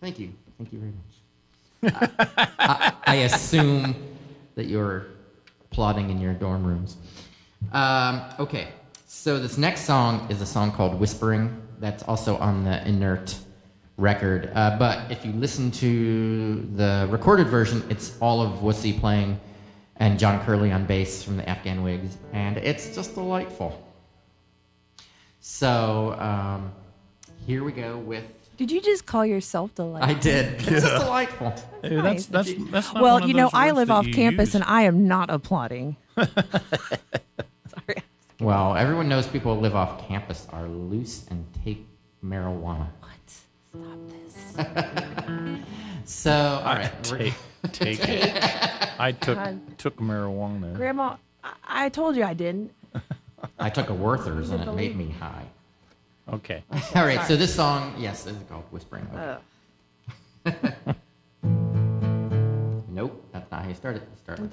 Thank you. Thank you very much. I assume that you're applauding in your dorm rooms. Okay, so this next song is a song called Whispering. That's also on the Inert record. But if you listen to the recorded version, it's all of Wussy playing and John Curley on bass from the Afghan Wigs, and it's just delightful. So here we go with... Did you just call yourself delightful? I did. It's just delightful. Hey, nice. that's not Well, one of you know, those I words live that off you campus, use. and I am not applauding. Sorry. Well, everyone knows people who live off campus are loose and take marijuana. What? Stop this. So, all right. Take it. I took marijuana. Grandma, I told you I didn't. I took a Werther's and it made me high. Okay. All right, so this song, yes, is called Whispering. Okay. Nope, that's not how you start it. You start like